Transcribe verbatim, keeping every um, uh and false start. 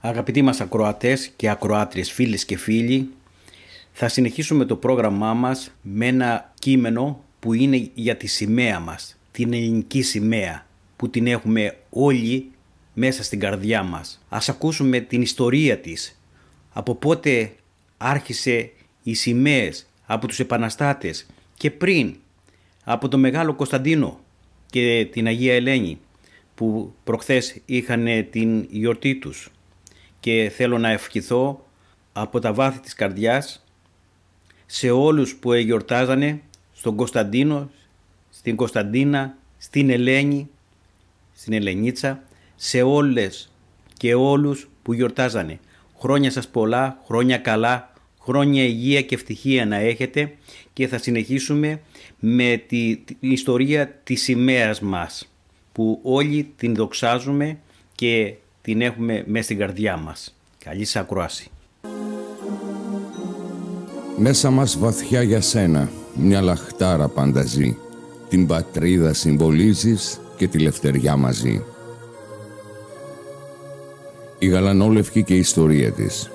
Αγαπητοί μας ακροατές και ακροάτριες, φίλες και φίλοι, θα συνεχίσουμε το πρόγραμμά μας με ένα κείμενο που είναι για τη σημαία μας, την ελληνική σημαία, που την έχουμε όλοι μέσα στην καρδιά μας. Ας ακούσουμε την ιστορία της, από πότε άρχισε οι σημαίες από τους επαναστάτες και πριν, από τον Μεγάλο Κωνσταντίνο και την Αγία Ελένη, που προχθές είχαν την γιορτή τους. Και θέλω να ευχηθώ από τα βάθη της καρδιάς σε όλους που εγκιορτάζανε, στον Κωνσταντίνο, στην Κωνσταντίνα, στην Ελένη, στην Ελενίτσα, σε όλες και όλους που γιορτάζανε. Χρόνια σας πολλά, χρόνια καλά, χρόνια υγεία και ευτυχία να έχετε, και θα συνεχίσουμε με τη, τη ιστορία της σημαίας μας, που όλοι την δοξάζουμε και την έχουμε μέσα στην καρδιά μας. Καλή σας ακρόαση. Μέσα μας βαθιά για σένα μια λαχτάρα πάντα ζει. Την πατρίδα συμβολίζεις και τη λευτεριά μαζί. Η γαλανόλευκη και η ιστορία της.